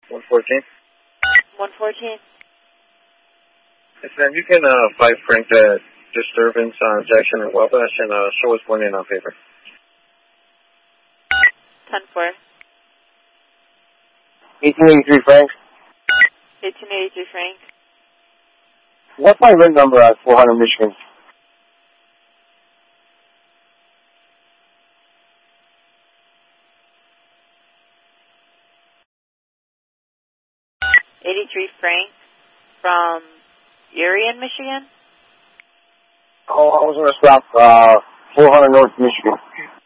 114. 114. Yes, ma'am. You can 5 Frank that disturbance on Jackson and Wabash and show us one in our favor. 10-4. 1883 Frank. 1883 Frank. What's my VIN number at 400 Michigan? Frank from Erie, Michigan. Oh, I was going to stop 400 North Michigan.